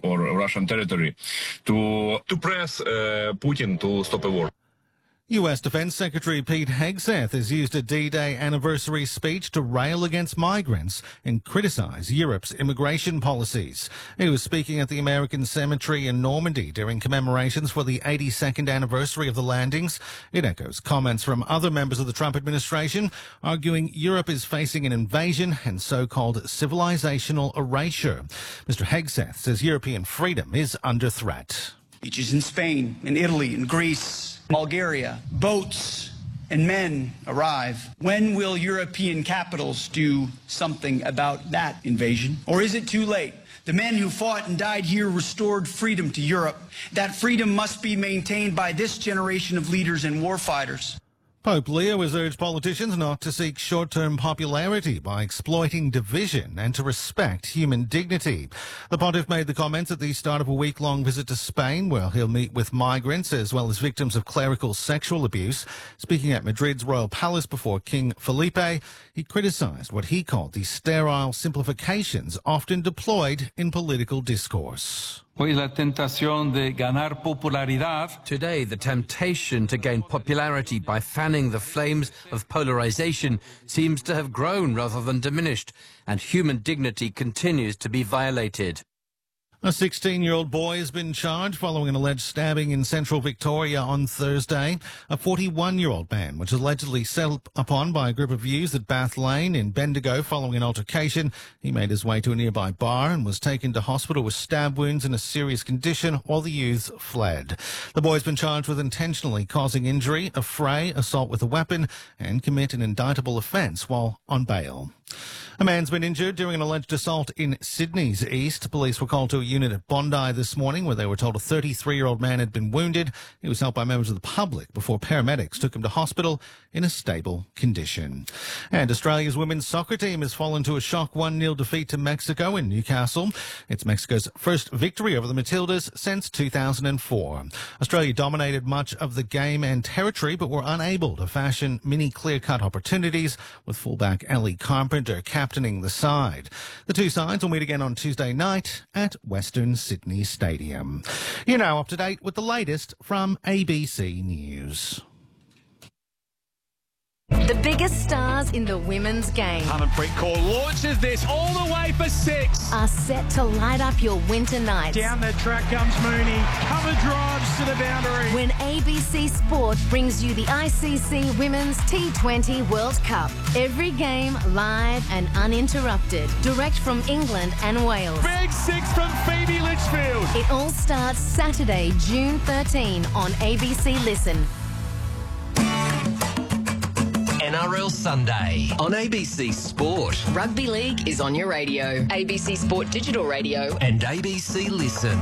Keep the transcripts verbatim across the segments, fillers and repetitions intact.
or Russian territory to to press uh, Putin to stop a war. U S Defense Secretary Pete Hegseth has used a D-Day anniversary speech to rail against migrants and criticize Europe's immigration policies. He was speaking at the American Cemetery in Normandy during commemorations for the eighty-second anniversary of the landings. It echoes comments from other members of the Trump administration, arguing Europe is facing an invasion and so-called civilizational erasure. Mister Hegseth says European freedom is under threat. Beaches in Spain, in Italy, in Greece, Bulgaria, boats and men arrive. When will European capitals do something about that invasion? Or is it too late? The men who fought and died here restored freedom to Europe. That freedom must be maintained by this generation of leaders and warfighters. Pope Leo has urged politicians not to seek short-term popularity by exploiting division and to respect human dignity. The pontiff made the comments at the start of a week-long visit to Spain, where he'll meet with migrants as well as victims of clerical sexual abuse. Speaking at Madrid's Royal Palace before King Felipe, he criticised what he called the sterile simplifications often deployed in political discourse. Hoy la tentación de ganar popularidad. Today, the temptation to gain popularity by fanning the flames of polarization seems to have grown rather than diminished, and human dignity continues to be violated. A sixteen-year-old boy has been charged following an alleged stabbing in central Victoria on Thursday. A forty-one-year-old man was allegedly set upon by a group of youths at Bath Lane in Bendigo following an altercation. He made his way to a nearby bar and was taken to hospital with stab wounds in a serious condition while the youths fled. The boy has been charged with intentionally causing injury, affray, assault with a weapon, and commit an indictable offence while on bail. A man's been injured during an alleged assault in Sydney's east. Police were called to a unit at Bondi this morning where they were told a thirty-three-year-old man had been wounded. He was helped by members of the public before paramedics took him to hospital in a stable condition. And Australia's women's soccer team has fallen to a shock one nil defeat to Mexico in Newcastle. It's Mexico's first victory over the Matildas since two thousand four. Australia dominated much of the game and territory but were unable to fashion many clear-cut opportunities, with fullback Ellie Carpenter captaining the side. The two sides will meet again on Tuesday night at Western Sydney Stadium. You're now up to date with the latest from A B C News. The biggest stars in the women's game Harmanpreet Kaur launches this all the way for six. are set to light up your winter nights. Down the track comes Mooney. Cover drives to the boundary. When A B C Sport brings you the I C C Women's T twenty World Cup. Every game live and uninterrupted. Direct from England and Wales. Big six from Phoebe Litchfield. It all starts Saturday, June thirteenth on A B C Listen. N R L Sunday on A B C Sport Rugby League is on your radio. A B C Sport Digital Radio. and A B C Listen.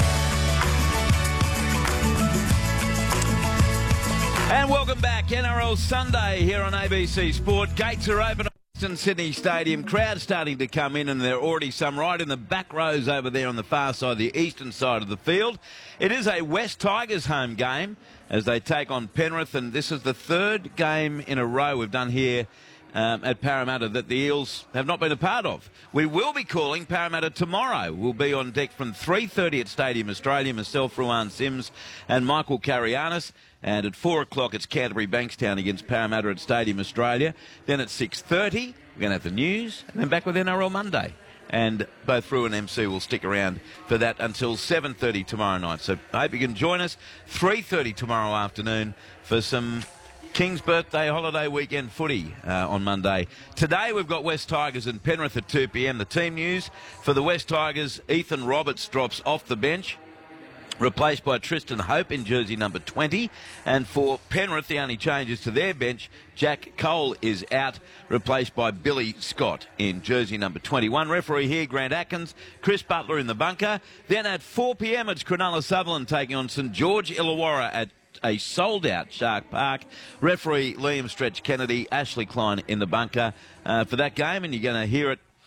And welcome back, N R L Sunday here on A B C Sport. Gates are open at Western Sydney Stadium. Crowd starting to come in, and there are already some right in the back rows over there on the far side, the eastern side of the field. It is a West Tigers home game as they take on Penrith, and this is the third game in a row we've done here um, at Parramatta that the Eels have not been a part of. We will be calling Parramatta tomorrow. We'll be on deck from three thirty at Stadium Australia, myself, Ruan Sims and Michael Carianis. And at four o'clock, it's Canterbury Bankstown against Parramatta at Stadium Australia. Then at six thirty, we're going to have the news, and then back with N R L Monday. And both Ru and M C will stick around for that until seven thirty tomorrow night. So I hope you can join us three thirty tomorrow afternoon for some King's Birthday Holiday Weekend footy uh, on Monday. Today we've got West Tigers and Penrith at two p m. The team news for the West Tigers, Ethan Roberts drops off the bench, replaced by Tristan Hope in jersey number twenty. And for Penrith, the only changes to their bench, Jack Cole is out, replaced by Billy Scott in jersey number twenty-one. Referee here, Grant Atkins. Chris Butler in the bunker. Then at four p m, it's Cronulla Sutherland taking on St George Illawarra at a sold-out Shark Park. Referee Liam Stretch Kennedy, Ashley Klein in the bunker uh, for that game, and you're going to hear it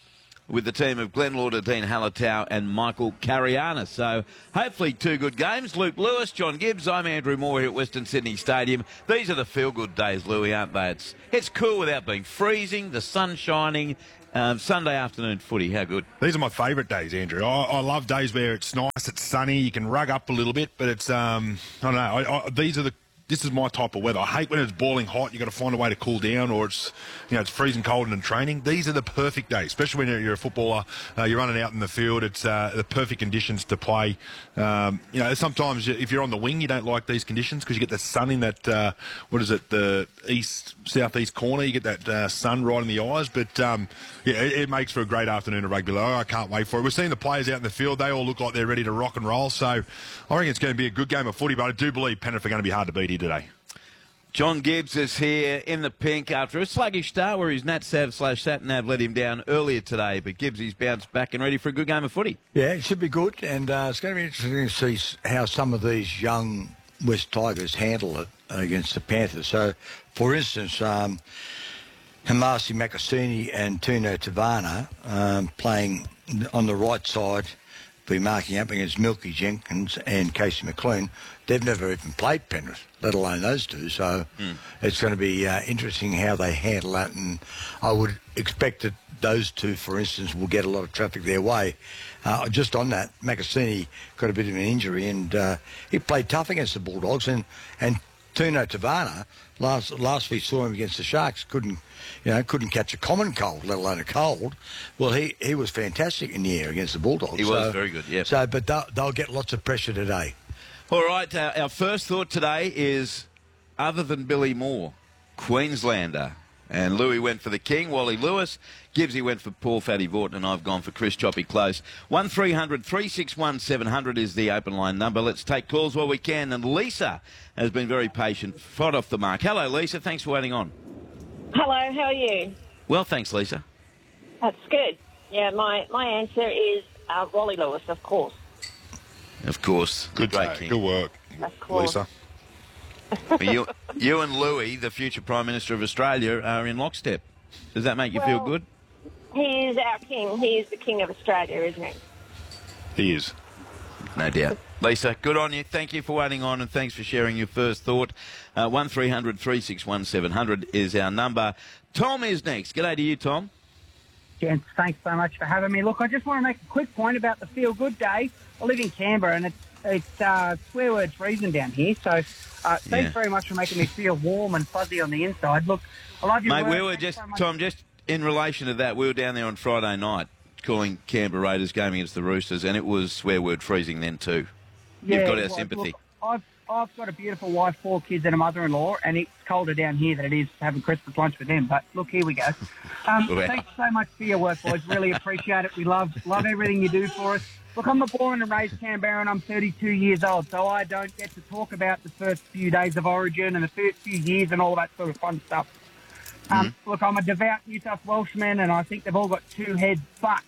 with the team of Glenn Lauder, Dean Halatau and Michael Cariana. So hopefully two good games. Luke Lewis, John Gibbs, I'm Andrew Moore here at Western Sydney Stadium. These are the feel-good days, Louis, aren't they? It's, it's cool without being freezing, the sun shining. Um, Sunday afternoon footy, how good? These are my favourite days, Andrew. I, I love days where it's nice, it's sunny, you can rug up a little bit, but it's, um, I don't know, I, I, these are the This is my type of weather. I hate when it's boiling hot. You've got to find a way to cool down, or it's, you know, it's freezing cold and in training. These are the perfect days, especially when you're, you're a footballer. Uh, you're running out in the field. It's uh, the perfect conditions to play. Um, you know, sometimes if you're on the wing, you don't like these conditions because you get the sun in that, uh, what is it, the east, southeast corner. You get that uh, sun right in the eyes. But, um, yeah, it, it makes for a great afternoon of rugby. I can't wait for it. We're seeing the players out in the field. They all look like they're ready to rock and roll. So I reckon it's going to be a good game of footy, but I do believe Penrith are going to be hard to beat here today. John Gibbs is here in the pink after a sluggish start where his Nat Sav slash Sat Nav let him down earlier today. But Gibbs, he's bounced back and ready for a good game of footy. Yeah, it should be good. And uh, it's going to be interesting to see how some of these young West Tigers handle it against the Panthers. So, for instance, um, Hamasi Makasini and Tino Tavana um, playing on the right side, be marking up against Milky Jenkins and Casey McLean. They've never even played Penrith, let alone those two. So mm. it's going to be uh, interesting how they handle that. And I would expect that those two, for instance, will get a lot of traffic their way. Uh, just on that, Makasini got a bit of an injury, and uh, he played tough against the Bulldogs. And, and Tino Tavana, last last we saw him against the Sharks, couldn't you know couldn't catch a common cold, let alone a cold. Well, he, he was fantastic in the air against the Bulldogs. He so, was very good, yeah. So, but they'll, they'll get lots of pressure today. All right, uh, our first thought today is, other than Billy Moore, Queenslander. And Louis went for the King, Wally Lewis. Gibbsy went for Paul Fatty Vorton, and I've gone for Chris Choppy Close. one three hundred three six one seven hundred is the open line number. Let's take calls while we can. And Lisa has been very patient, right off the mark. Hello, Lisa. Thanks for waiting on. Hello, how are you? Well, thanks, Lisa. That's good. Yeah, my, my answer is uh, Wally Lewis, of course. Of course. Good Great day. King. Good work, Of course. Lisa. you, you and Louis, the future Prime Minister of Australia, are in lockstep. Does that make you well, feel good? He is our king. He is the king of Australia, isn't he? He is. No doubt. Lisa, good on you. Thank you for waiting on, and thanks for sharing your first thought. Uh, one three hundred three six one seven hundred is our number. Tom is next. G'day to you, Tom. Gents, thanks so much for having me. Look, I just want to make a quick point about the Feel Good Day. I live in Canberra, and it's, it's uh, swear word freezing down here, so uh, thanks Yeah. very much for making me feel warm and fuzzy on the inside. Look, I love your Mate, work. we were Thanks just, so much. Tom, just in relation to that, we were down there on Friday night calling Canberra Raiders game against the Roosters, and it was swear word freezing then too. Yeah, You've got our well, sympathy. Look, I've, I've got a beautiful wife, four kids and a mother-in-law, and it's colder down here than it is having Christmas lunch with them. But look, here we go. Um, Wow. Thanks so much for your work, boys. Really appreciate it. We love love everything you do for us. Look, I'm a born and raised Canberra, and I'm thirty-two years old, so I don't get to talk about the first few days of Origin and the first few years and all that sort of fun stuff. Um, Mm-hmm. Look, I'm a devout New South Welshman, and I think they've all got two heads, but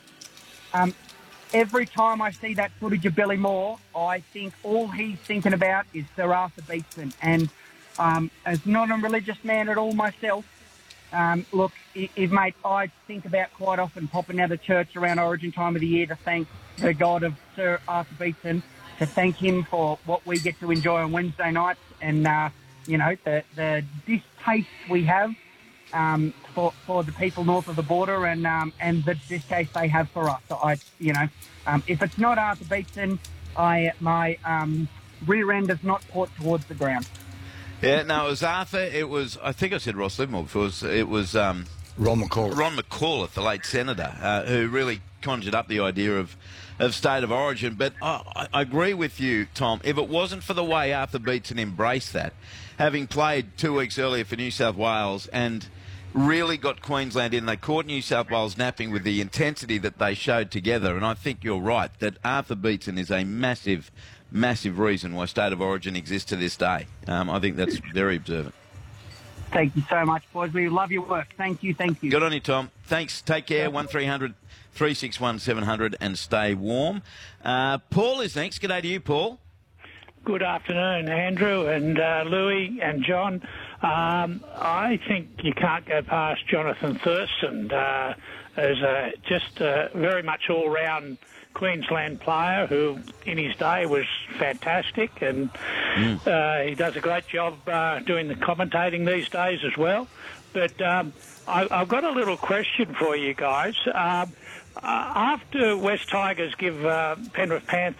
um, every time I see that footage of Billy Moore, I think all he's thinking about is Sir Arthur Beetson. And um, as not a religious man at all myself, um, look, if, mate, I think about quite often popping out of church around Origin time of the year to thank the God of Sir Arthur Beetson, to thank him for what we get to enjoy on Wednesday nights and, uh, you know, the, the distaste we have um, for, for the people north of the border and um, and the distaste they have for us. So I, you know, um, if it's not Arthur Beetson, I my um, rear end does not port towards the ground. Yeah, no, it was Arthur. It was, I think I said Ross Livermore before. It was, it was um, Ron McCauliffe. Ron McCauliffe, the late senator, uh, who really conjured up the idea of, of state of origin. But I, I agree with you, Tom. If it wasn't for the way Arthur Beetson embraced that, having played two weeks earlier for New South Wales and really got Queensland in, they caught New South Wales napping with the intensity that they showed together. And I think you're right that Arthur Beetson is a massive, massive reason why state of origin exists to this day. Um, I think that's very observant. Thank you so much, boys. We love your work. Thank you, thank you. Good on you, Tom. Thanks. Take care. one three hundred three six one seven hundred and stay warm. Uh, Paul is next. G'day to you, Paul. Good afternoon, Andrew and uh, Louis and John. Um, I think you can't go past Jonathan Thurston. Uh, as a, just a very much all-round Queensland player who in his day was fantastic, and mm. uh, he does a great job uh, doing the commentating these days as well. But um, I, I've got a little question for you guys. Um, uh, after West Tigers give uh, Penrith Panthers